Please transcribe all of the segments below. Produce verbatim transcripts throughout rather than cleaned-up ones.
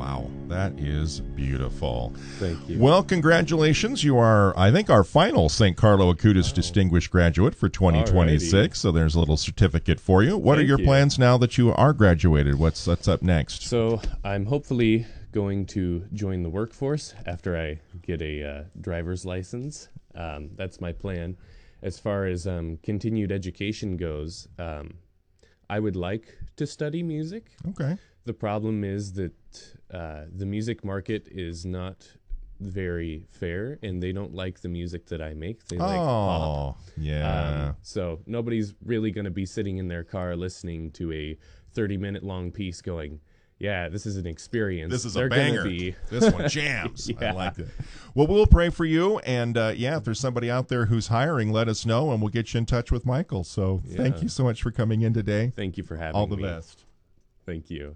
Wow, that is beautiful. Thank you. Well, congratulations. You are, I think, our final Saint Carlo Acutis Wow. Distinguished Graduate for twenty twenty-six. Alrighty. So there's a little certificate for you. What Thank are your you. plans now that you are graduated? What's, what's up next? So I'm hopefully going to join the workforce after I get a uh, driver's license. Um, that's my plan. As far as um, continued education goes, um, I would like to study music. Okay. The problem is that uh, the music market is not very fair, and they don't like the music that I make. They like pop. Oh, yeah. Um, so nobody's really going to be sitting in their car listening to a thirty-minute long piece going, yeah, this is an experience. This is They're a banger. Gonna be... This one jams. Yeah. I like it. Well, we'll pray for you. And, uh, yeah, if there's somebody out there who's hiring, let us know, and we'll get you in touch with Michael. So Yeah. thank you so much for coming in today. Thank you for having All the me. best. Thank you.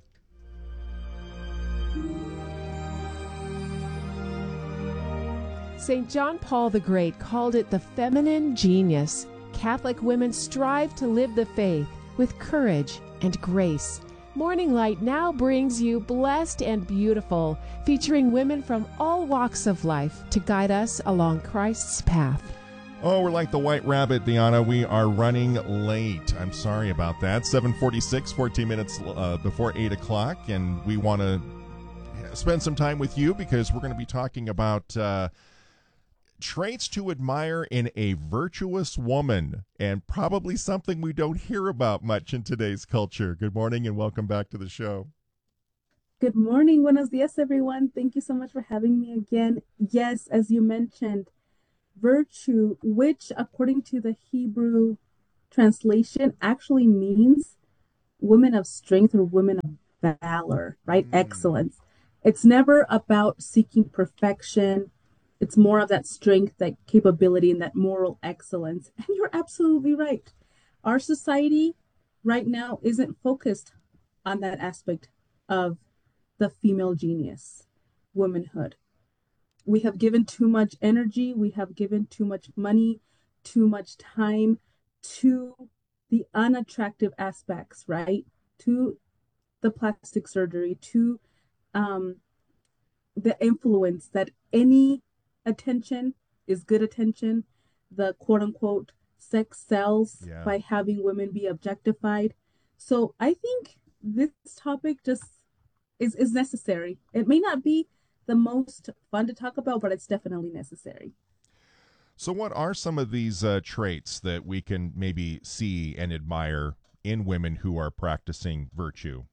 Saint John Paul the Great called it the feminine genius. Catholic women strive to live the faith with courage and grace. Morning Light now brings you Blessed and Beautiful, featuring women from all walks of life to guide us along Christ's path. Oh, we're like the White Rabbit, Deanna. We are running late. I'm sorry about that. seven forty-six, fourteen minutes uh, before eight o'clock, and we want to spend some time with you because we're going to be talking about uh, traits to admire in a virtuous woman, and probably something we don't hear about much in today's culture. Good morning and welcome back to the show. Good morning. Buenos dias, everyone. Thank you so much for having me again. Yes, as you mentioned, virtue, which according to the Hebrew translation actually means women of strength or women of valor, right? Mm. Excellence. It's never about seeking perfection. It's more of that strength, that capability, and that moral excellence. And you're absolutely right. Our society right now isn't focused on that aspect of the female genius, womanhood. We have given too much energy. We have given too much money, too much time to the unattractive aspects, right? To the plastic surgery, to um, the influence that any attention is good attention. The quote unquote sex sells yeah. by having women be objectified. So I think this topic just is, is necessary. It may not be the most fun to talk about, but it's definitely necessary. So what are some of these uh, traits that we can maybe see and admire in women who are practicing virtue?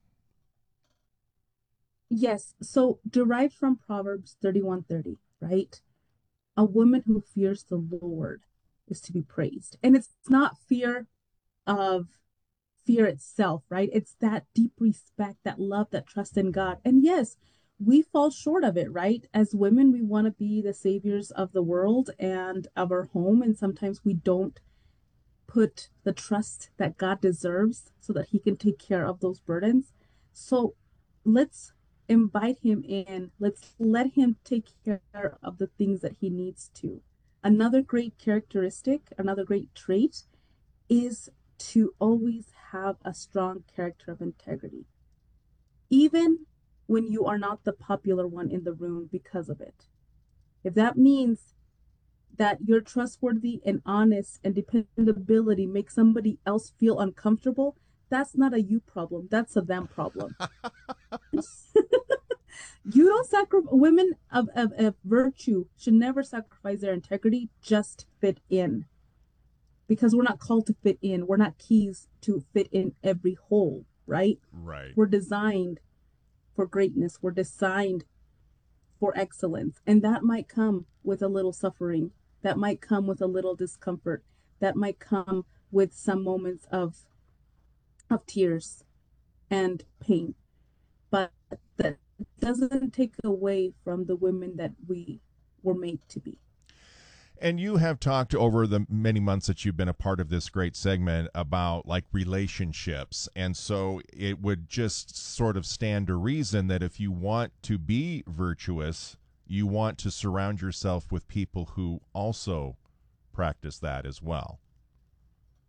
Yes. So derived from Proverbs thirty-one thirty, right? A woman who fears the Lord is to be praised. And it's not fear of fear itself, right? It's that deep respect, that love, that trust in God. And yes, we fall short of it, right? As women, we want to be the saviors of the world and of our home. And sometimes we don't put the trust that God deserves so that he can take care of those burdens. So let's invite him in. Let's let him take care of the things that he needs to. Another great characteristic, another great trait is to always have a strong character of integrity. Even when you are not the popular one in the room because of it. If that means that you're trustworthy and honest and dependability makes somebody else feel uncomfortable, that's not a you problem. That's a them problem. You don't sacrifice, women of, of, of virtue should never sacrifice their integrity just to fit in. Because we're not called to fit in. We're not keys to fit in every hole, right? Right. We're designed for greatness. We're designed for excellence. And that might come with a little suffering. That might come with a little discomfort. That might come with some moments of, of tears and pain. But that doesn't take away from the women that we were made to be. And you have talked over the many months that you've been a part of this great segment about like relationships. And so it would just sort of stand to reason that if you want to be virtuous, you want to surround yourself with people who also practice that as well.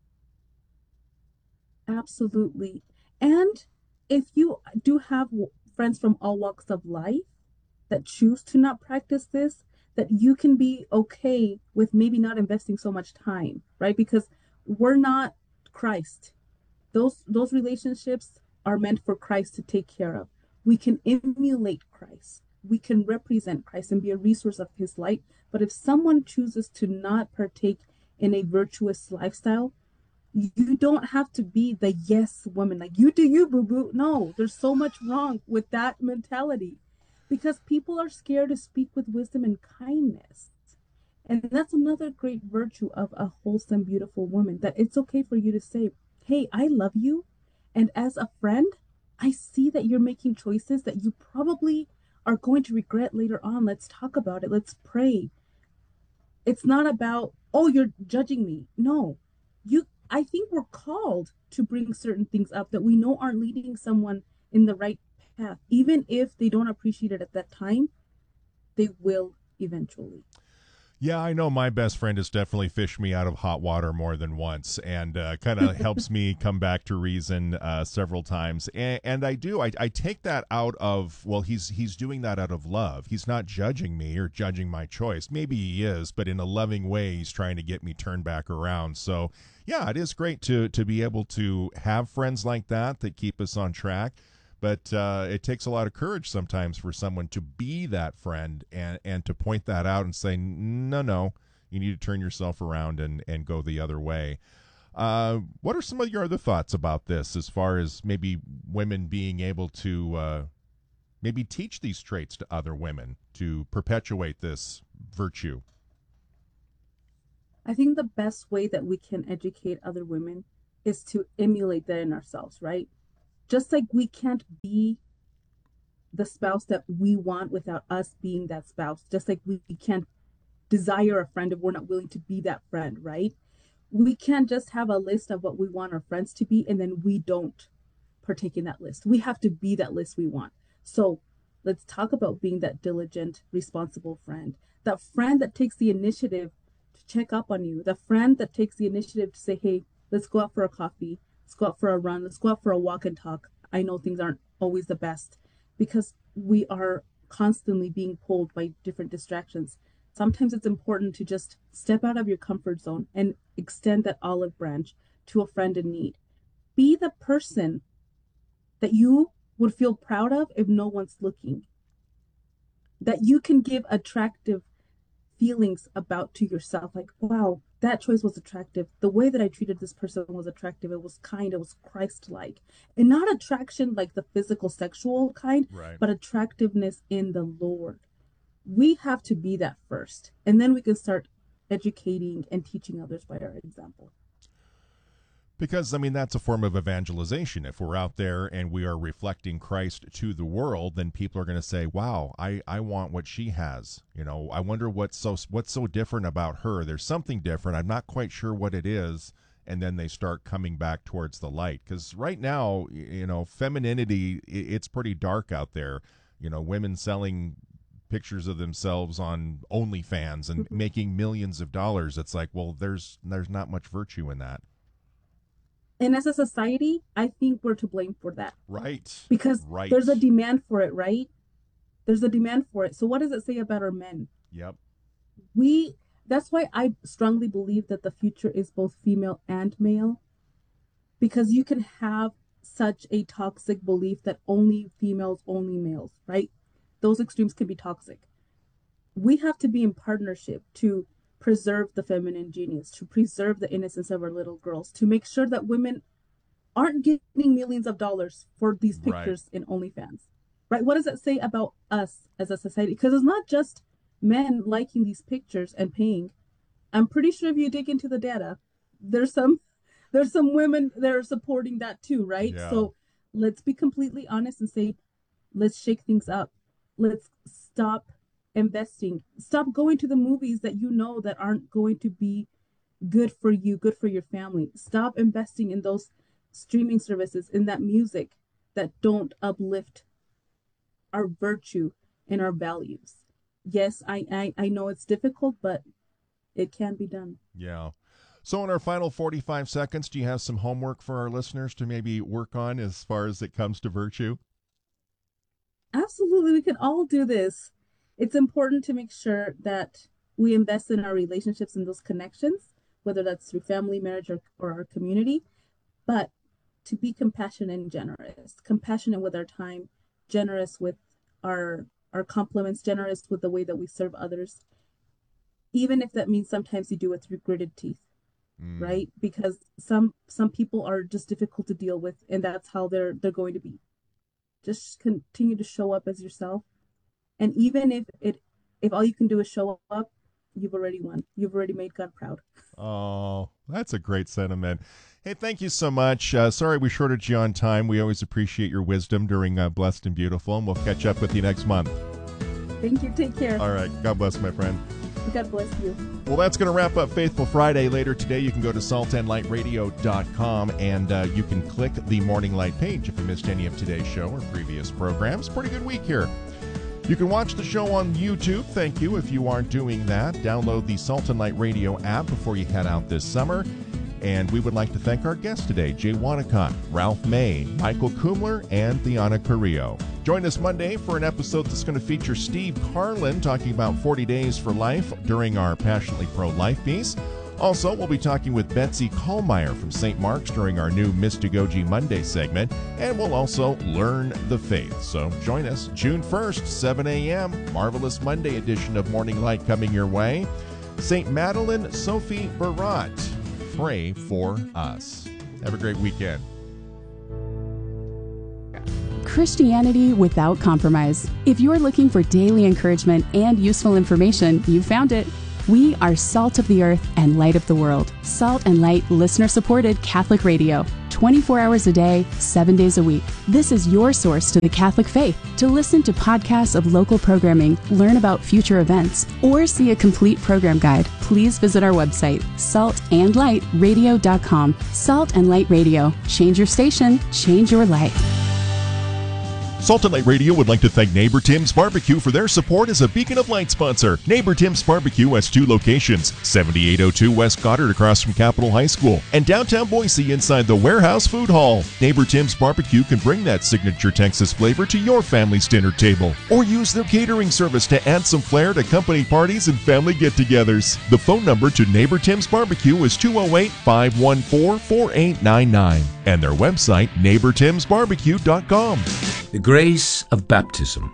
Absolutely. And if you do have friends from all walks of life that choose to not practice this, that you can be okay with maybe not investing so much time, right? Because we're not Christ. Those those relationships are meant for Christ to take care of. We can emulate Christ. We can represent Christ and be a resource of his light. But if someone chooses to not partake in a virtuous lifestyle, you don't have to be the yes woman. Like, you do you, boo boo. No, there's so much wrong with that mentality because people are scared to speak with wisdom and kindness. And that's another great virtue of a wholesome, beautiful woman, that it's okay for you to say, hey, I love you. And as a friend, I see that you're making choices that you probably are going to regret later on. Let's talk about it. Let's pray. It's not about, oh, you're judging me. No, you, I think we're called to bring certain things up that we know aren't leading someone in the right path. Even if they don't appreciate it at that time, they will eventually. Yeah, I know my best friend has definitely fished me out of hot water more than once, and uh, kind of helps me come back to reason uh, several times. And, and I do. I, I take that out of, well, he's he's doing that out of love. He's not judging me or judging my choice. Maybe he is, but in a loving way, he's trying to get me turned back around. So, yeah, it is great to to be able to have friends like that that keep us on track. But uh, it takes a lot of courage sometimes for someone to be that friend and, and to point that out and say, no, no, you need to turn yourself around and, and go the other way. Uh, what are some of your other thoughts about this as far as maybe women being able to uh, maybe teach these traits to other women to perpetuate this virtue? I think the best way that we can educate other women is to emulate that in ourselves, right? Just like we can't be the spouse that we want without us being that spouse. Just like we can't desire a friend if we're not willing to be that friend, right? We can't just have a list of what we want our friends to be and then we don't partake in that list. We have to be that list we want. So let's talk about being that diligent, responsible friend. That friend that takes the initiative to check up on you. The friend that takes the initiative to say, hey, let's go out for a coffee. Let's go out for a run. Let's go out for a walk and talk. I know things aren't always the best because we are constantly being pulled by different distractions. Sometimes it's important to just step out of your comfort zone and extend that olive branch to a friend in need. Be the person that you would feel proud of if no one's looking. That you can give attractive feelings about to yourself, like, wow, that choice was attractive. The way that I treated this person was attractive. It was kind. It was Christ-like. And not attraction like the physical, sexual kind, right, but attractiveness in the Lord. We have to be that first. And then we can start educating and teaching others by our example. Because, I mean, that's a form of evangelization. If we're out there and we are reflecting Christ to the world, then people are going to say, wow, I, I want what she has. You know, I wonder what's so what's so different about her. There's something different. I'm not quite sure what it is. And then they start coming back towards the light. Because right now, you know, femininity, it's pretty dark out there. You know, women selling pictures of themselves on OnlyFans and mm-hmm. making millions of dollars. It's like, well, there's there's not much virtue in that. And as a society, I think we're to blame for that. Right. Because right. there's a demand for it, right? There's a demand for it. So what does it say about our men? Yep. We, that's why I strongly believe that the future is both female and male. Because you can have such a toxic belief that only females, only males, right? Those extremes can be toxic. We have to be in partnership to preserve the feminine genius, to preserve the innocence of our little girls, to make sure that women aren't getting millions of dollars for these pictures right. in OnlyFans, right? What does that say about us as a society? Because it's not just men liking these pictures and paying. I'm pretty sure if you dig into the data, there's some there's some women that are supporting that too, right? Yeah. So let's be completely honest and say, let's shake things up. Let's stop investing. Stop going to the movies that you know that aren't going to be good for you, good for your family. Stop investing in those streaming services, in that music that don't uplift our virtue and our values. Yes, I, I, I know it's difficult, but it can be done. Yeah. So in our final forty-five seconds, do you have some homework for our listeners to maybe work on as far as it comes to virtue? Absolutely, we can all do this. It's important to make sure that we invest in our relationships and those connections, whether that's through family, marriage, or, or our community, but to be compassionate and generous, compassionate with our time, generous with our our compliments, generous with the way that we serve others, even if that means sometimes you do it through gritted teeth, mm. right? Because some some people are just difficult to deal with, and that's how they're they're going to be. Just continue to show up as yourself. And even if it if all you can do is show up, you've already won. You've already made God proud. Oh, that's a great sentiment. Hey, thank you so much. Uh, sorry we shorted you on time. We always appreciate your wisdom during uh, Blessed and Beautiful, and we'll catch up with you next month. Thank you. Take care. All right. God bless, my friend. God bless you. Well, that's going to wrap up Faithful Friday. Later today, you can go to salt and light radio dot com, and uh, you can click the Morning Light page if you missed any of today's show or previous programs. Pretty good week here. You can watch the show on YouTube. Thank you if you are doing that. Download the Salt and Light Radio app before you head out this summer. And we would like to thank our guests today, Jay Wanacott, Ralph May, Michael Kumler, and Theana Carrillo. Join us Monday for an episode that's going to feature Steve Carlin talking about forty days for life during our Passionately Pro-Life piece. Also, we'll be talking with Betsy Kallmeyer from Saint Mark's during our new Mystagogy Monday segment, and we'll also learn the faith. So join us June first, seven a.m., Marvelous Monday edition of Morning Light coming your way. Saint Madeline Sophie Barat, pray for us. Have a great weekend. Christianity without compromise. If you're looking for daily encouragement and useful information, you found it. We are Salt of the Earth and Light of the World. Salt and Light listener-supported Catholic radio. twenty-four hours a day, seven days a week. This is your source to the Catholic faith. To listen to podcasts of local programming, learn about future events, or see a complete program guide, please visit our website, salt and light radio dot com. Salt and Light Radio. Change your station, change your life. Salt and Light Radio would like to thank Neighbor Tim's Barbecue for their support as a Beacon of Light sponsor. Neighbor Tim's Barbecue has two locations, seventy-eight oh two West Goddard across from Capitol High School, and downtown Boise inside the Warehouse Food Hall. Neighbor Tim's Barbecue can bring that signature Texas flavor to your family's dinner table, or use their catering service to add some flair to company parties and family get-togethers. The phone number to Neighbor Tim's Barbecue is two oh eight, five one four, four eight nine nine, and their website, neighbor tims barbecue dot com. The grace of baptism.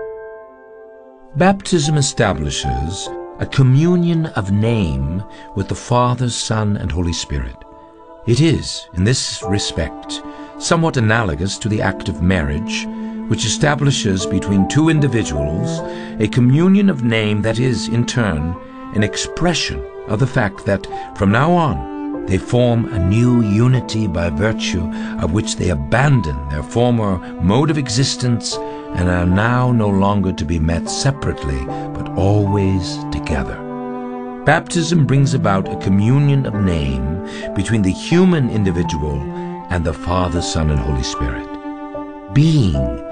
Baptism establishes a communion of name with the Father, Son, and Holy Spirit. It is, in this respect, somewhat analogous to the act of marriage, which establishes between two individuals a communion of name that is, in turn, an expression of the fact that, from now on, they form a new unity by virtue of which they abandon their former mode of existence and are now no longer to be met separately, but always together. Baptism brings about a communion of name between the human individual and the Father, Son, and Holy Spirit. Being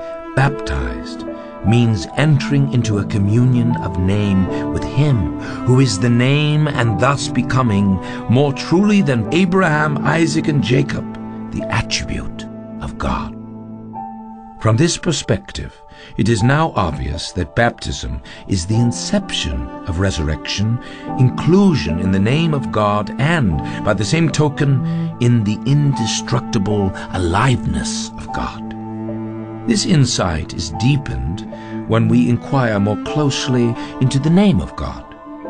baptized means entering into a communion of name with Him who is the name, and thus becoming, more truly than Abraham, Isaac, and Jacob, the attribute of God. From this perspective, it is now obvious that baptism is the inception of resurrection, inclusion in the name of God, and, by the same token, in the indestructible aliveness of God. This insight is deepened when we inquire more closely into the name of God.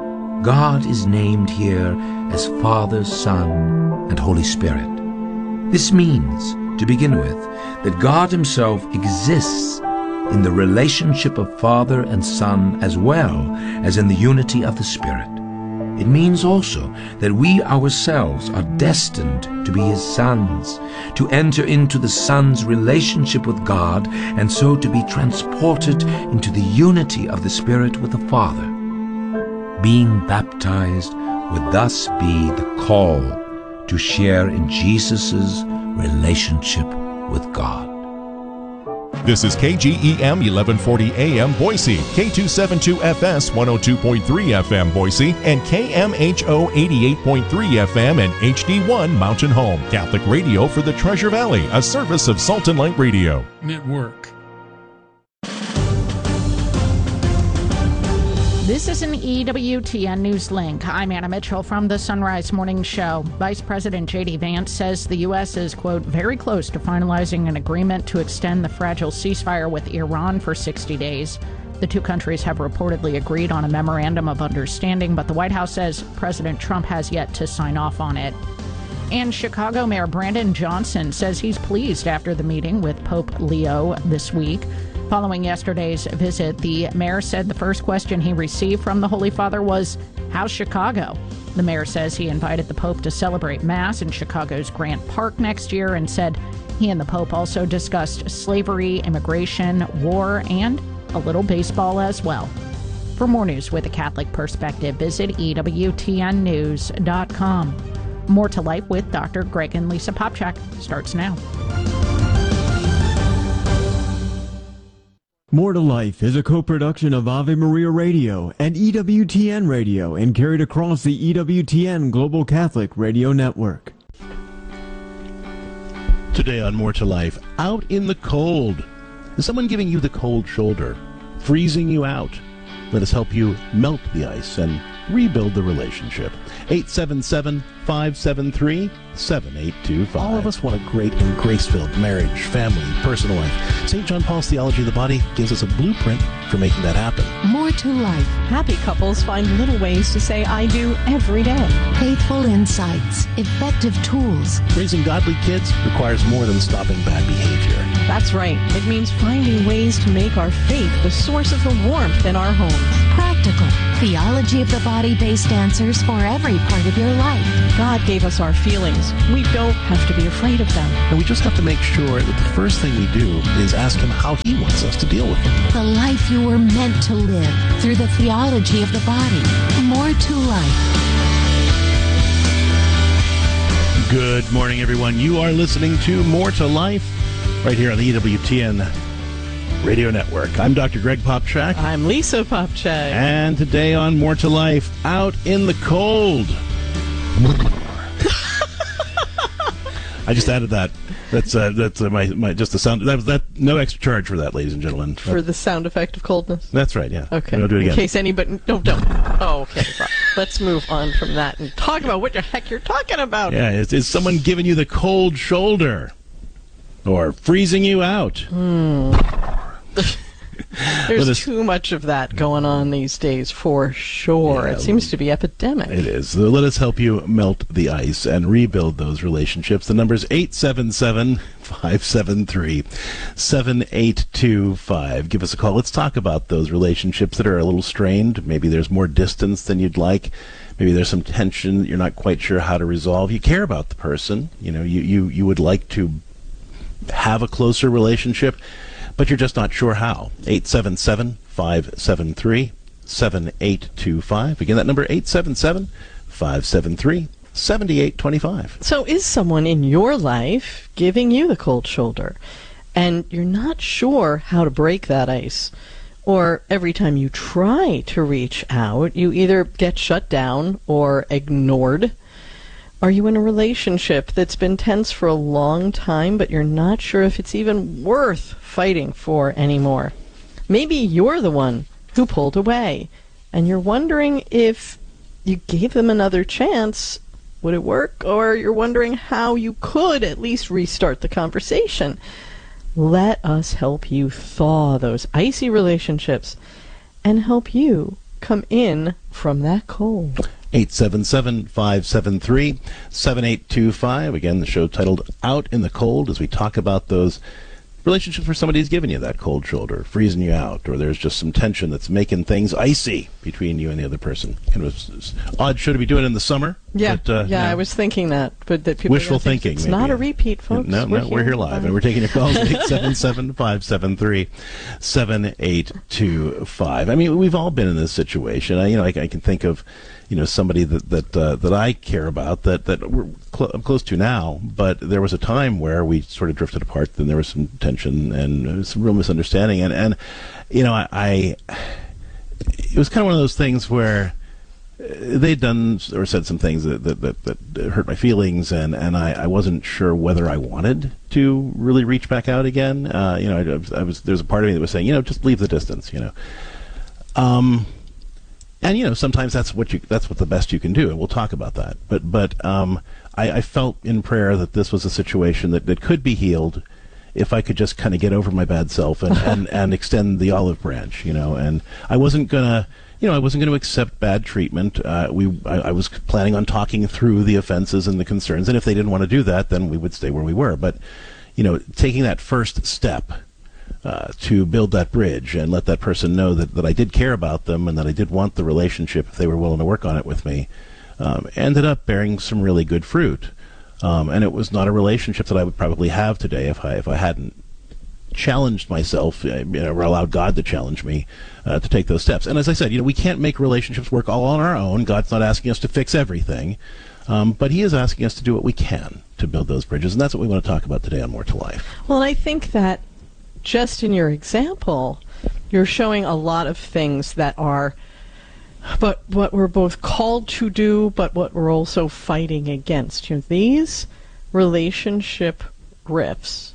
God is named here as Father, Son, and Holy Spirit. This means, to begin with, that God Himself exists in the relationship of Father and Son as well as in the unity of the Spirit. It means also that we ourselves are destined to be His sons, to enter into the Son's relationship with God, and so to be transported into the unity of the Spirit with the Father. Being baptized would thus be the call to share in Jesus' relationship with God. This is K G E M eleven forty A M Boise, K two seventy-two F S one oh two point three F M Boise, and K M H O eighty-eight point three F M and H D one Mountain Home. Catholic radio for the Treasure Valley, a service of Salt and Light Radio. Network. This is an E W T N News Link. I'm Anna Mitchell from the Sunrise Morning Show. Vice President J D Vance says the U S is, quote, very close to finalizing an agreement to extend the fragile ceasefire with Iran for sixty days. The two countries have reportedly agreed on a memorandum of understanding, but the White House says President Trump has yet to sign off on it. And Chicago Mayor Brandon Johnson says he's pleased after the meeting with Pope Leo this week. Following yesterday's visit, the mayor said the first question he received from the Holy Father was, "How's Chicago?" The mayor says he invited the Pope to celebrate Mass in Chicago's Grant Park next year and said he and the Pope also discussed slavery, immigration, war, and a little baseball as well. For more news with a Catholic perspective, visit E W T N news dot com. More to Life with Doctor Greg and Lisa Popchak starts now. More to Life is a co-production of Ave Maria Radio and E W T N Radio and carried across the E W T N Global Catholic Radio Network. Today on More to Life, out in the cold. Is someone giving you the cold shoulder, freezing you out? Let us help you melt the ice and rebuild the relationship. eight seven seven, five seven three, seven eight two five. All of us want a great and grace-filled marriage, family, personal life. Saint John Paul's Theology of the Body gives us a blueprint for making that happen. More to Life. Happy couples find little ways to say I do every day. Faithful insights, effective tools. Raising godly kids requires more than stopping bad behavior. That's right. It means finding ways to make our faith the source of the warmth in our homes. Practical. Theology of the Body-based answers for every part of your life. God gave us our feelings. We don't have to be afraid of them. And we just have to make sure that the first thing we do is ask Him how He wants us to deal with them. The life you were meant to live through the theology of the body. More to Life. Good morning, everyone. You are listening to More to Life right here on the E W T N Radio Network. I'm Doctor Greg Popchak. I'm Lisa Popchak. And today on More to Life, out in the cold. I just added that. That's uh, that's uh, my my just the sound. That was that. No extra charge for that, ladies and gentlemen. For that, the sound effect of coldness. That's right. Yeah. Okay. I'll do it again. In case anybody don't don't. Oh, okay. Let's move on from that and talk about what the heck you're talking about. Yeah. Is, is someone giving you the cold shoulder, or freezing you out? Hmm. There's too much of that going on these days, for sure. Yeah, it seems to be epidemic. It is. So let us help you melt the ice and rebuild those relationships. The number is eight seven seven, five seven three, seven eight two five. Give us a call. Let's talk about those relationships that are a little strained. Maybe there's more distance than you'd like. Maybe there's some tension that you're not quite sure how to resolve. You care about the person. You know, you, you, you would like to have a closer relationship, but you're just not sure how. eight seven seven, five seven three, seven eight two five. Again, that number, eight seven seven, five seven three, seven eight two five. So is someone in your life giving you the cold shoulder, and you're not sure how to break that ice? Or every time you try to reach out, you either get shut down or ignored? Are you in a relationship that's been tense for a long time, but you're not sure if it's even worth fighting for anymore? Maybe you're the one who pulled away, and you're wondering if you gave them another chance, would it work? Or you're wondering how you could at least restart the conversation. Let us help you thaw those icy relationships and help you come in from that cold. eight seven seven, five seven three, seven eight two five. Again, the show titled Out in the Cold, as we talk about those relationships where somebody's giving you that cold shoulder, freezing you out, or there's just some tension that's making things icy between you and the other person. Kind of a, odd show to be doing in the summer. Yeah, but, uh, yeah, you know, I was thinking that. But that people wishful think thinking. It's maybe. not a repeat, folks. No, no, we're, we're here live, and we're taking your calls at eight seven seven, five seven three, seven eight two five. I mean, we've all been in this situation. I, you know, I, I can think of, you know, somebody that that uh, that I care about that that we're cl- I'm close to now. But there was a time where we sort of drifted apart. Then there was some tension and some real misunderstanding. And and you know, I, I it was kind of one of those things where they'd done or said some things that that, that, that hurt my feelings, and and I, I wasn't sure whether I wanted to really reach back out again. Uh, you know, I, I was there's a part of me that was saying, you know, just leave the distance. You know. Um. And you know, sometimes that's what you that's what the best you can do, and we'll talk about that. But but um, I, I felt in prayer that this was a situation that, that could be healed if I could just kind of get over my bad self and, and, and extend the olive branch, you know. And I wasn't gonna, you know, I wasn't gonna accept bad treatment. Uh, we I, I was planning on talking through the offenses and the concerns, and if they didn't want to do that, then we would stay where we were. But you know, taking that first step Uh, to build that bridge and let that person know that, that I did care about them and that I did want the relationship if they were willing to work on it with me, um, ended up bearing some really good fruit. Um, and it was not a relationship that I would probably have today if I if I hadn't challenged myself, uh, you know, or allowed God to challenge me uh, to take those steps. And as I said, you know, we can't make relationships work all on our own. God's not asking us to fix everything, um, but He is asking us to do what we can to build those bridges, and that's what we want to talk about today on More to Life. Well, I think that just in your example, you're showing a lot of things that are but what we're both called to do, but what we're also fighting against. You know, these relationship rifts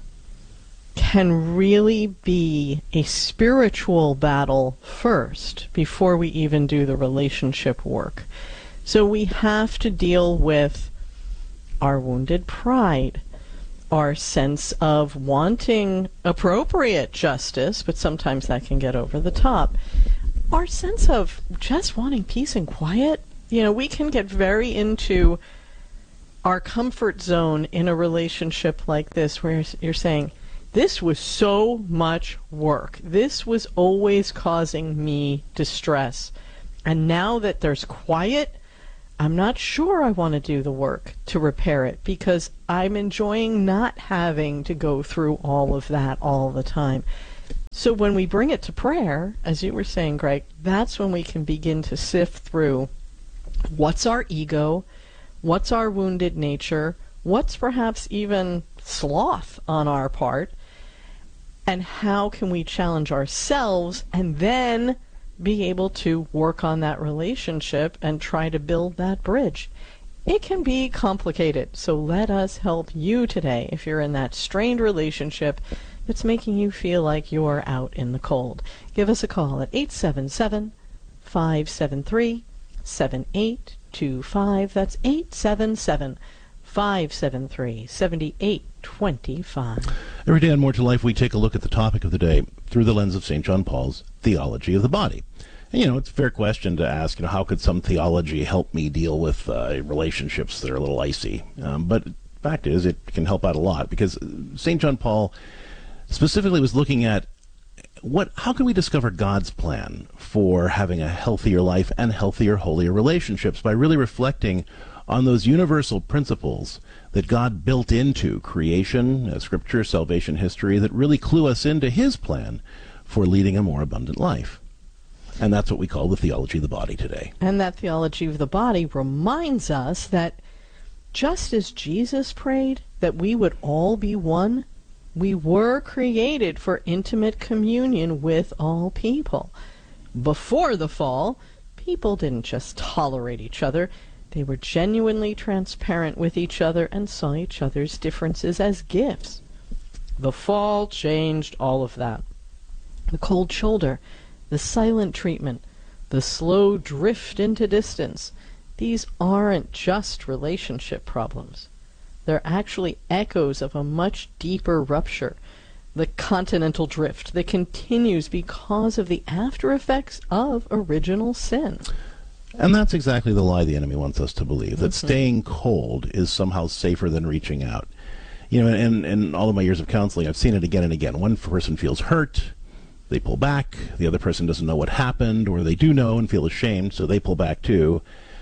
can really be a spiritual battle first before we even do the relationship work. So we have to deal with our wounded pride, our sense of wanting appropriate justice, but sometimes that can get over the top. Our sense of just wanting peace and quiet. You know, we can get very into our comfort zone in a relationship like this where you're saying, this was so much work. This was always causing me distress. And now that there's quiet, I'm not sure I want to do the work to repair it because I'm enjoying not having to go through all of that all the time. So when we bring it to prayer, as you were saying, Greg, that's when we can begin to sift through what's our ego, what's our wounded nature, what's perhaps even sloth on our part, and how can we challenge ourselves and then be able to work on that relationship and try to build that bridge. It can be complicated, so let us help you today if you're in that strained relationship that's making you feel like you're out in the cold. Give us a call at eight seven seven, five seven three, seven eight two five. That's eight seven seven, five seven three, seven eight two five. Every day on More to Life, we take a look at the topic of the day through the lens of Saint John Paul's theology of the body. And, you know, it's a fair question to ask, you know, how could some theology help me deal with uh, relationships that are a little icy? Um, but the fact is, it can help out a lot because Saint John Paul specifically was looking at what, how can we discover God's plan for having a healthier life and healthier, holier relationships by really reflecting on those universal principles that God built into creation, uh, scripture, salvation history, that really clue us into His plan for leading a more abundant life. And that's what we call the theology of the body today. And that theology of the body reminds us that just as Jesus prayed that we would all be one, we were created for intimate communion with all people. Before the fall, people didn't just tolerate each other. They were genuinely transparent with each other and saw each other's differences as gifts. The fall changed all of that. The cold shoulder, the silent treatment, the slow drift into distance, these aren't just relationship problems. They're actually echoes of a much deeper rupture, the continental drift that continues because of the after effects of original sin. And that's exactly the lie the enemy wants us to believe, that mm-hmm. staying cold is somehow safer than reaching out. You know, in, in all of my years of counseling, I've seen it again and again. One person feels hurt, they pull back. The other person doesn't know what happened, or they do know and feel ashamed, so they pull back too.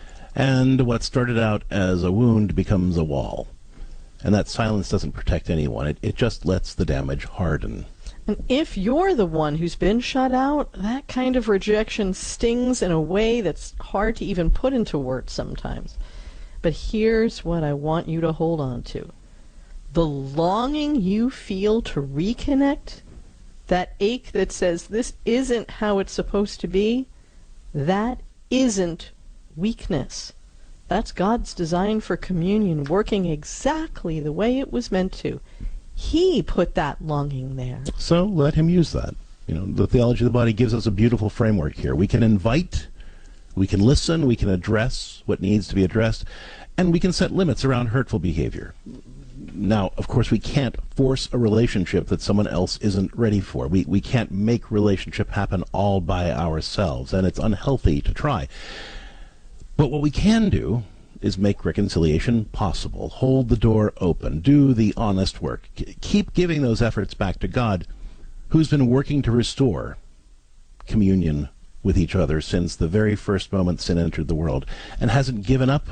And what started out as a wound becomes a wall. And that silence doesn't protect anyone. It, it just lets the damage harden. And if you're the one who's been shut out, that kind of rejection stings in a way that's hard to even put into words sometimes. But here's what I want you to hold on to. The longing you feel to reconnect, that ache that says this isn't how it's supposed to be, that isn't weakness. That's God's design for communion, working exactly the way it was meant to. He put that longing there. So let Him use that. You know, the theology of the body gives us a beautiful framework here. We can invite We can listen, we can address what needs to be addressed, and we can set limits around hurtful behavior. Now, of course, we can't force a relationship that someone else isn't ready for. We, we can't make relationship happen all by ourselves, and it's unhealthy to try. But what we can do is make reconciliation possible. Hold the door open. Do the honest work. Keep giving those efforts back to God, who's been working to restore communion with each other since the very first moment sin entered the world, and hasn't given up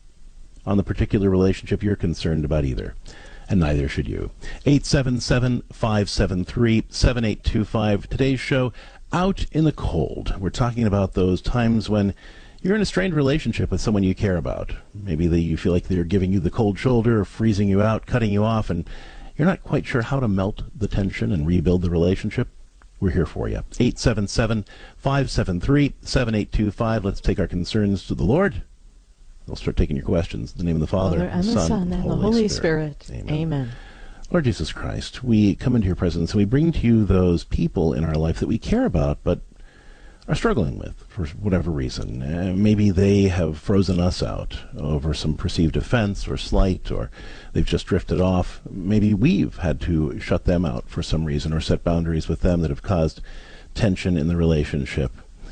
on the particular relationship you're concerned about either. And neither should you. eight seven seven, five seven three, seven eight two five. Today's show, Out in the Cold. We're talking about those times when you're in a strained relationship with someone you care about. Maybe they, you feel like they're giving you the cold shoulder, or freezing you out, cutting you off, and you're not quite sure how to melt the tension and rebuild the relationship. We're here for you. eight seven seven, five seven three, seven eight two five. Let's take our concerns to the Lord. We'll start taking your questions. In the name of the Father, Father and the Son, and the Holy, Holy Spirit. Spirit. Amen. Amen. Lord Jesus Christ, we come into your presence and we bring to you those people in our life that we care about but are struggling with for whatever reason. Uh, maybe they have frozen us out over some perceived offense or slight, or they've just drifted off. Maybe we've had to shut them out for some reason or set boundaries with them that have caused tension in the relationship.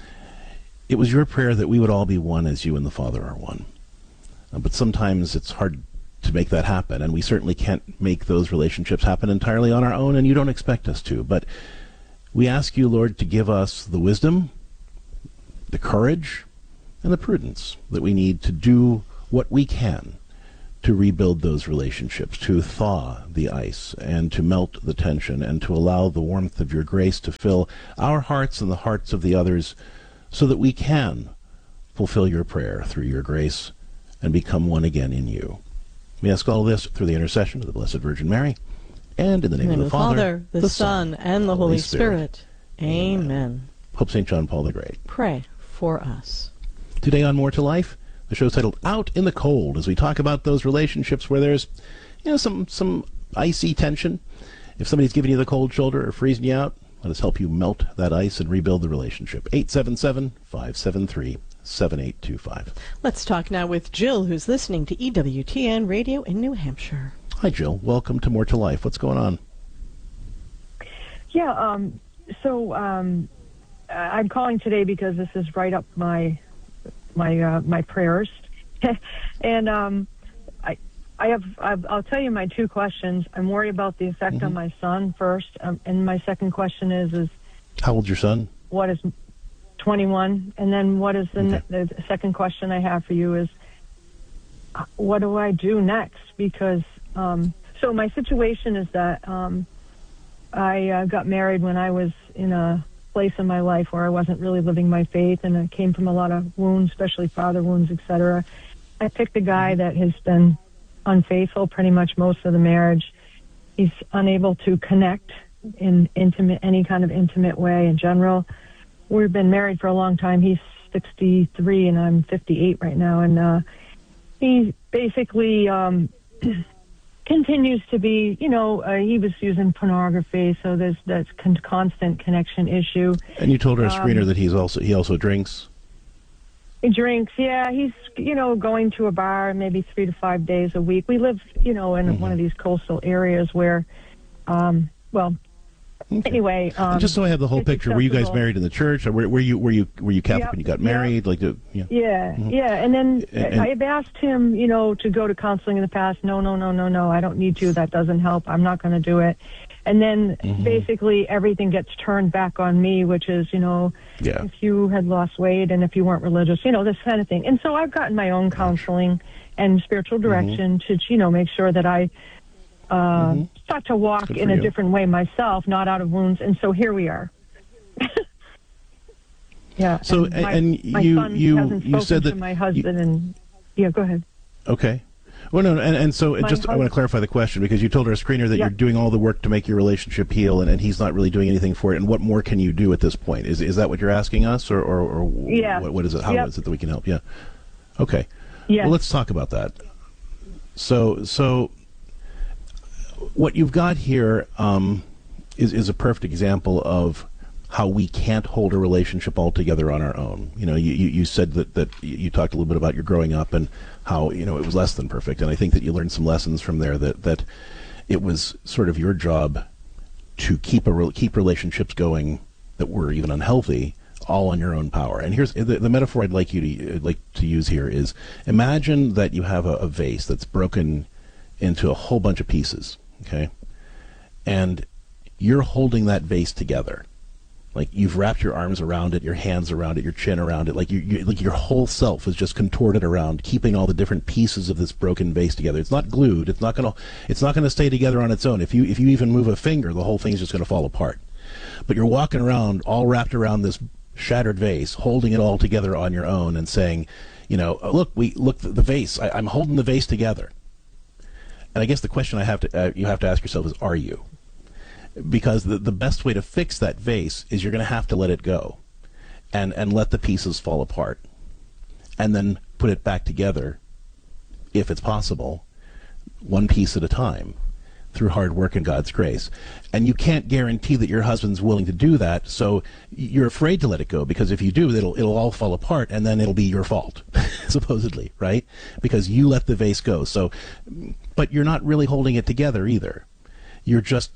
It was your prayer that we would all be one as you and the Father are one. Uh, but sometimes it's hard to make that happen, and we certainly can't make those relationships happen entirely on our own, and you don't expect us to. But we ask you, Lord, to give us the wisdom, the courage, and the prudence that we need to do what we can to rebuild those relationships, to thaw the ice and to melt the tension, and to allow the warmth of your grace to fill our hearts and the hearts of the others, so that we can fulfill your prayer through your grace and become one again in you. We ask all this through the intercession of the Blessed Virgin Mary, and in the name, in the of the Father, Father the, the Son, and the Holy Spirit. Spirit. Amen. Amen. Pope Saint John Paul the Great, pray for us. Today on More to Life, the show's titled Out in the Cold, as we talk about those relationships where there's, you know, some, some icy tension. If somebody's giving you the cold shoulder or freezing you out, let us help you melt that ice and rebuild the relationship. eight seven seven, five seven three, seven eight two five. Let's talk now with Jill, who's listening to E W T N Radio in New Hampshire. Hi, Jill. Welcome to More to Life. What's going on? Yeah, um, so um, I'm calling today because this is right up my my uh, my prayers, and um, I I have I've, I'll tell you my two questions. I'm worried about the effect mm-hmm. on my son first, um, and my second question is is how old's your son? What is twenty-one, and then what is the, okay. ne- the second question I have for you is what do I do next? Because um, so my situation is that um, I uh, got married when I was in a place in my life where I wasn't really living my faith, and I came from a lot of wounds, especially father wounds, et cetera. I picked a guy that has been unfaithful pretty much most of the marriage. He's unable to connect in intimate, any kind of intimate way in general. We've been married for a long time. He's sixty-three and I'm fifty-eight right now, and uh, he basically um, continues to be, you know, uh, he was using pornography, so there's that con- constant connection issue. And you told our screener um, that he's also he also drinks? He drinks, yeah. He's, you know, going to a bar maybe three to five days a week. We live, you know, in mm-hmm. one of these coastal areas where, um, well, okay. anyway. Um, just so I have the whole picture, were you guys married in the church? Or were, were you were you were you Catholic yep, when you got married? Yep. Like, to, yeah, yeah, mm-hmm. yeah. And then and, I've asked him, you know, to go to counseling in the past. No, no, no, no, no. I don't need to. That doesn't help. I'm not going to do it. And then mm-hmm. basically everything gets turned back on me, which is, you know, yeah. if you had lost weight and if you weren't religious, you know, this kind of thing. And so I've gotten my own counseling and spiritual direction mm-hmm. to, you know, make sure that I uh, mm-hmm. start to walk in a you. different way myself, not out of wounds. And so here we are. yeah. So and my, and my you son you hasn't you said to that my husband you, and yeah, go ahead. Okay. Well, no, and, and so My just husband, I want to clarify the question, because you told our screener that yeah. you're doing all the work to make your relationship heal, and, and he's not really doing anything for it. And what more can you do at this point? Is is that what you're asking us, or or, or yeah. what, what is it? How yep. is it that we can help? Yeah. Okay. Yeah. Well, let's talk about that. So so what you've got here um, is is a perfect example of how we can't hold a relationship altogether on our own. You know, you, you, you said that, that you talked a little bit about your growing up and how, you know, it was less than perfect. And I think that you learned some lessons from there, that, that it was sort of your job to keep a re- keep relationships going that were even unhealthy, all on your own power. And here's the, the metaphor I'd like you to like to use here is, imagine that you have a, a vase that's broken into a whole bunch of pieces, okay? And you're holding that vase together. Like, you've wrapped your arms around it, your hands around it, your chin around it. Like, you, you, like your whole self is just contorted around keeping all the different pieces of this broken vase together. It's not glued. It's not gonna. It's not gonna stay together on its own. If you if you even move a finger, the whole thing's just gonna fall apart. But you're walking around, all wrapped around this shattered vase, holding it all together on your own, and saying, you know, look, we look the, the vase. I, I'm holding the vase together. And I guess the question I have to uh, you have to ask yourself is, are you? Because the, the best way to fix that vase is you're going to have to let it go and, and let the pieces fall apart and then put it back together, if it's possible, one piece at a time through hard work and God's grace. And you can't guarantee that your husband's willing to do that, so you're afraid to let it go, because if you do, it'll, it'll all fall apart and then it'll be your fault, supposedly, right? Because you let the vase go. So, but you're not really holding it together either. You're just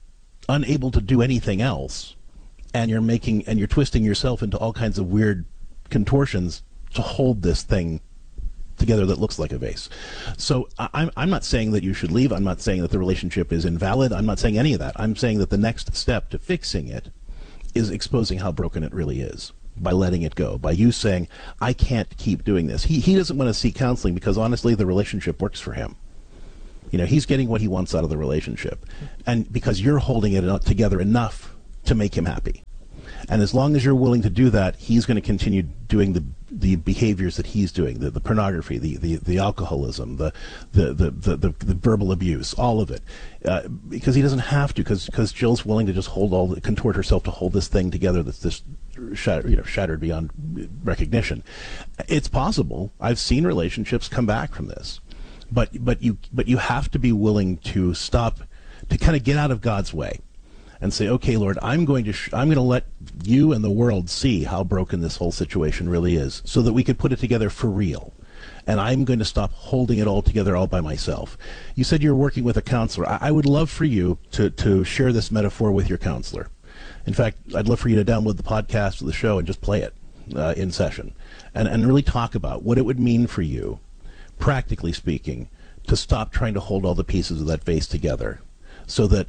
unable to do anything else, and you're making and you're twisting yourself into all kinds of weird contortions to hold this thing together that looks like a vase. So I'm I'm not saying that you should leave. I'm not saying that the relationship is invalid. I'm not saying any of that. I'm saying that the next step to fixing it is exposing how broken it really is, by letting it go, by you saying, I can't keep doing this. He he doesn't want to seek counseling because honestly the relationship works for him. You know, he's getting what he wants out of the relationship, and because you're holding it together enough to make him happy. And as long as you're willing to do that, he's going to continue doing the the behaviors that he's doing, the, the pornography, the, the, the alcoholism, the the, the, the, the the verbal abuse, all of it, uh, because he doesn't have to, because because Jill's willing to just hold all, the, contort herself to hold this thing together that's this shattered, you know, shattered beyond recognition. It's possible. I've seen relationships come back from this. But but you but you have to be willing to stop, to kind of get out of God's way, and say, okay, Lord, I'm going to sh- I'm going to let you and the world see how broken this whole situation really is, so that we could put it together for real. And I'm going to stop holding it all together all by myself. You said you're working with a counselor. I, I would love for you to to share this metaphor with your counselor. In fact, I'd love for you to download the podcast of the show and just play it uh, in session, and and really talk about what it would mean for you, practically speaking, to stop trying to hold all the pieces of that vase together, so that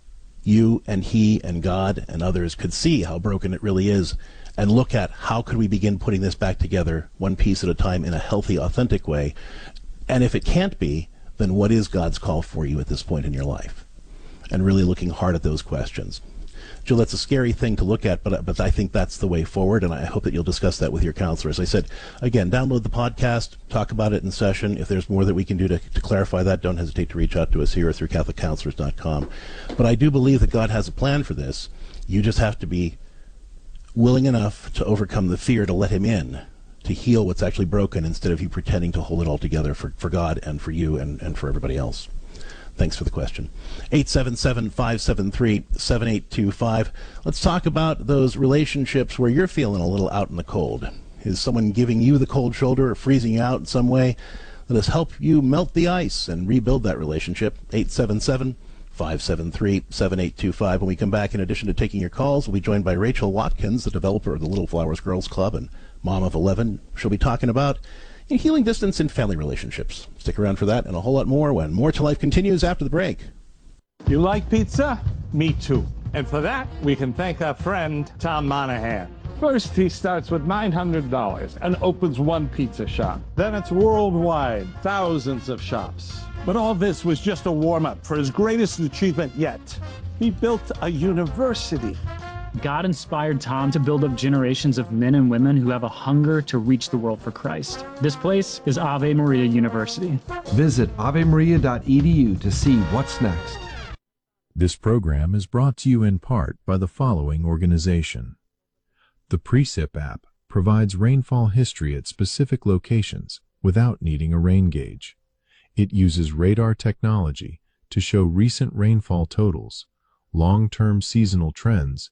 you and he and God and others could see how broken it really is, and look at how could we begin putting this back together one piece at a time in a healthy, authentic way. And if it can't be, then what is God's call for you at this point in your life? And really looking hard at those questions. Jill, that's a scary thing to look at, but but I think that's the way forward, and I hope that you'll discuss that with your counselor. As I said, again, download the podcast, talk about it in session. If there's more that we can do to, to clarify that, don't hesitate to reach out to us here or through Catholic Counselors dot com. But I do believe that God has a plan for this. You just have to be willing enough to overcome the fear to let him in, to heal what's actually broken, instead of you pretending to hold it all together for, for God and for you and, and for everybody else. Thanks for the question. eight seven seven, five seven three, seven eight two five. Let's talk about those relationships where you're feeling a little out in the cold. Is someone giving you the cold shoulder or freezing you out in some way? Let us help you melt the ice and rebuild that relationship. eight seven seven, five seven three, seven eight two five. When we come back, in addition to taking your calls, we'll be joined by Rachel Watkins, the developer of the Little Flowers Girls Club and mom of eleven. She'll be talking about healing distance in family relationships. Stick around for that and a whole lot more when More to Life continues after the break. You like pizza? Me too. And for that, we can thank our friend Tom Monahan. First, he starts with nine hundred dollars and opens one pizza shop. Then it's worldwide, thousands of shops. But all this was just a warm-up for his greatest achievement yet. He built a university. God inspired Tom to build up generations of men and women who have a hunger to reach the world for Christ. This place is Ave Maria University. Visit ave maria dot e d u to see what's next. This program is brought to you in part by the following organization. The Precip app provides rainfall history at specific locations without needing a rain gauge. It uses radar technology to show recent rainfall totals, long-term seasonal trends,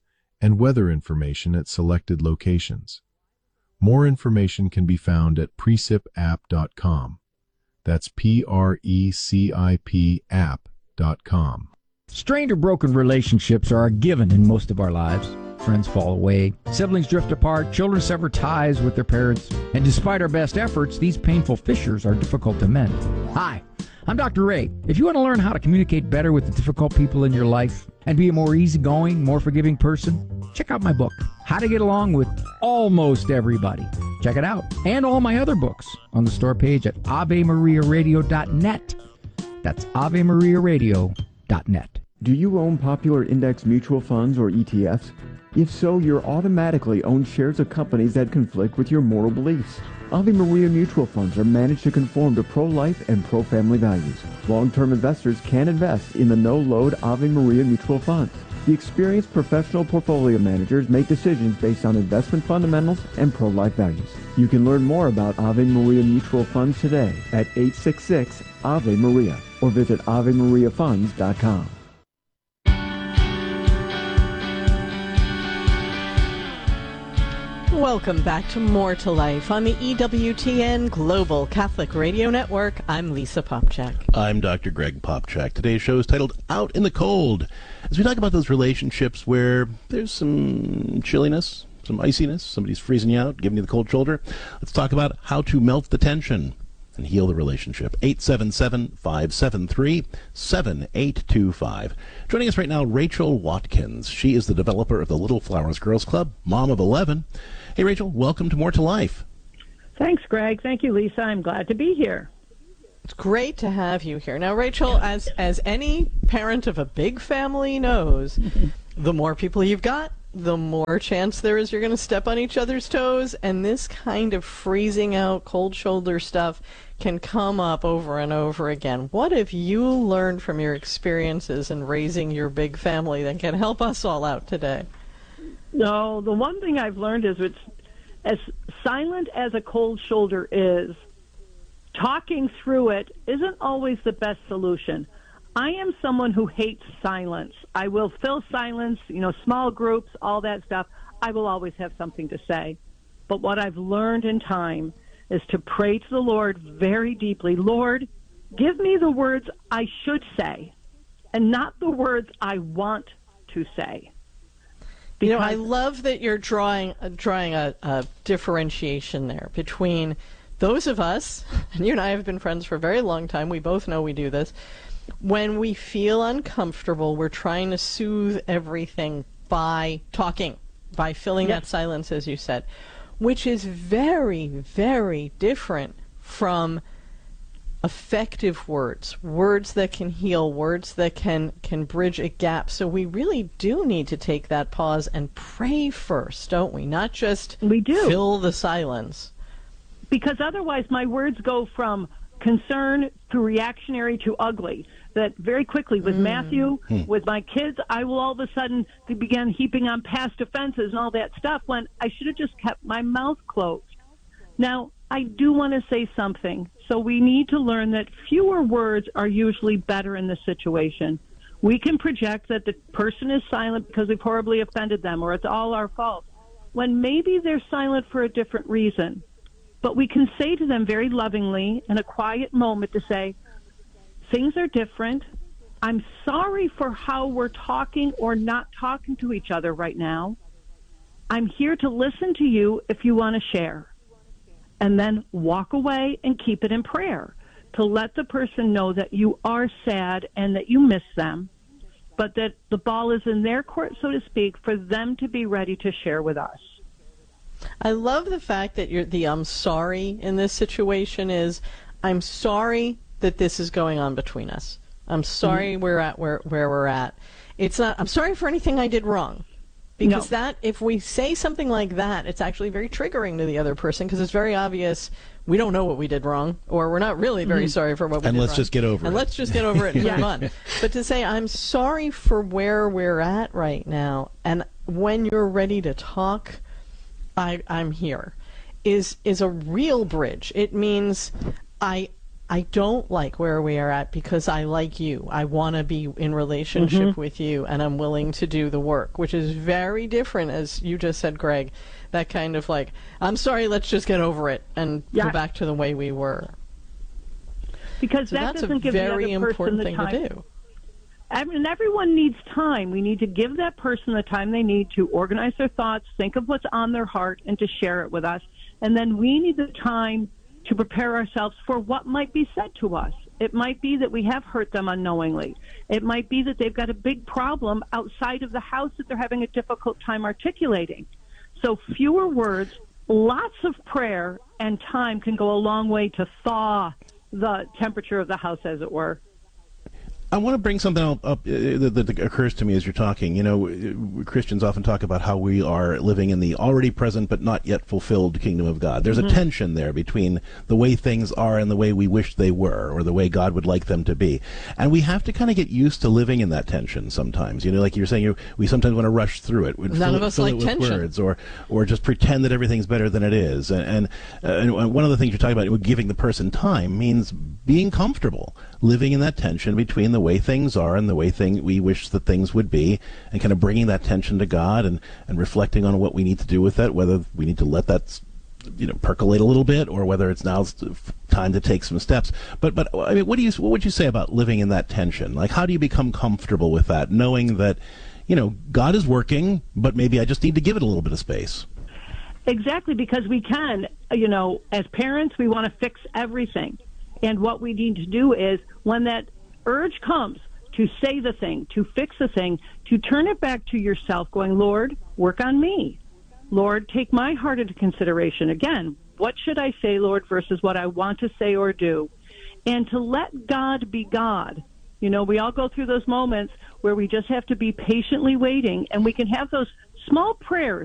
and weather information at selected locations. More information can be found at precip app dot com. That's P R E C I P app dot com. Strained or broken relationships are a given in most of our lives. Friends fall away, siblings drift apart, children sever ties with their parents, and despite our best efforts, these painful fissures are difficult to mend. Hi, I'm Doctor Ray. If you want to learn how to communicate better with the difficult people in your life and be a more easygoing, more forgiving person, check out my book, How to Get Along with Almost Everybody. Check it out, and all my other books on the store page at ave maria radio dot net. That's ave maria radio dot net. Do you own popular index mutual funds or E T Fs? If so, you're automatically own shares of companies that conflict with your moral beliefs. Ave Maria mutual funds are managed to conform to pro-life and pro-family values. Long-term investors can invest in the no-load Ave Maria mutual funds. The experienced professional portfolio managers make decisions based on investment fundamentals and pro-life values. You can learn more about Ave Maria mutual funds today at eight six six Ave Maria or visit ave maria funds dot com. Welcome back to More to Life on the E W T N Global Catholic Radio Network. I'm Lisa Popchak. I'm Doctor Greg Popchak. Today's show is titled Out in the Cold, as we talk about those relationships where there's some chilliness, some iciness, somebody's freezing you out, giving you the cold shoulder. Let's talk about how to melt the tension and heal the relationship. eight seven seven, five seven three, seven eight two five. Joining us right now, Rachel Watkins. She is the developer of the Little Flowers Girls Club, mom of eleven. Hey, Rachel, welcome to More to Life. Thanks, Greg. Thank you, Lisa. I'm glad to be here. It's great to have you here. Now, Rachel, as as any parent of a big family knows, the more people you've got, the more chance there is you're going to step on each other's toes, and this kind of freezing out, cold shoulder stuff can come up over and over again. What have you learned from your experiences in raising your big family that can help us all out today? No, the one thing I've learned is it's as silent as a cold shoulder is, talking through it isn't always the best solution. I am someone who hates silence. I will fill silence, you know, small groups, all that stuff. I will always have something to say. But what I've learned in time is to pray to the Lord very deeply. Lord, give me the words I should say and not the words I want to say. You know, I love that you're drawing uh, drawing a, a differentiation there between those of us, and you and I have been friends for a very long time, we both know we do this, when we feel uncomfortable, we're trying to soothe everything by talking, by filling Yes. that silence, as you said, which is very, very different from effective words, words that can heal, words that can, can bridge a gap. So we really do need to take that pause and pray first, don't we? Not just we do. fill the silence. Because otherwise my words go from concern to reactionary to ugly. That very quickly with Mm. Matthew, Hmm. with my kids, I will all of a sudden begin heaping on past offenses and all that stuff when I should have just kept my mouth closed. Now, I do want to say something. So we need to learn that fewer words are usually better in this situation. We can project that the person is silent because we've horribly offended them or it's all our fault, when maybe they're silent for a different reason. But we can say to them very lovingly in a quiet moment to say, things are different. I'm sorry for how we're talking or not talking to each other right now. I'm here to listen to you if you want to share. And then walk away and keep it in prayer to let the person know that you are sad and that you miss them, but that the ball is in their court, so to speak, for them to be ready to share with us. I love the fact that you're, the I'm sorry in this situation is, I'm sorry that this is going on between us. I'm sorry Mhm. we're at where, where we're at. It's not, I'm sorry for anything I did wrong. Because No. that, if we say something like that, it's actually very triggering to the other person because it's very obvious we don't know what we did wrong, or we're not really very Mhm. sorry for what we And did let's wrong. just get over and it. let's just get over it and Yeah. move on. But to say, I'm sorry for where we're at right now, and when you're ready to talk, I, I'm here, is is a real bridge. It means I I don't like where we are at because I like you. I want to be in relationship Mm-hmm. with you, and I'm willing to do the work, which is very different, as you just said, Greg. That kind of like, I'm sorry, let's just get over it and Yeah. go back to the way we were. Because So that that's a doesn't give very the other person important the thing time. to do. I mean, everyone needs time. We need to give that person the time they need to organize their thoughts, think of what's on their heart, and to share it with us. And then we need the time to prepare ourselves for what might be said to us. It might be that we have hurt them unknowingly. It might be that they've got a big problem outside of the house that they're having a difficult time articulating. So fewer words, lots of prayer, and time can go a long way to thaw the temperature of the house, as it were. I want to bring something up, up uh, that, that occurs to me as you're talking. You know, uh, Christians often talk about how we are living in the already present but not yet fulfilled kingdom of God. There's Mhm. a tension there between the way things are and the way we wish they were, or the way God would like them to be. And we have to kind of get used to living in that tension sometimes. You know, like you're saying, you, we sometimes want to rush through it. We'd None fill of it, us fill like it with tension. words, or or just pretend that everything's better than it is. And, and, uh, and one of the things you're talking about, giving the person time, means being comfortable, living in that tension between the way things are and the way thing we wish that things would be, and kind of bringing that tension to God, and, and reflecting on what we need to do with that, whether we need to let that, you know, percolate a little bit, or whether it's now time to take some steps. But but I mean, what do you what would you say about living in that tension? Like, how do you become comfortable with that, knowing that, you know, God is working, but maybe I just need to give it a little bit of space? Exactly, because we can, you know, as parents, we want to fix everything. And what we need to do is, when that urge comes to say the thing, to fix the thing, to turn it back to yourself, going, Lord, work on me. Lord, take my heart into consideration. Again, what should I say, Lord, versus what I want to say or do? And to let God be God. You know, we all go through those moments where we just have to be patiently waiting, and we can have those small prayers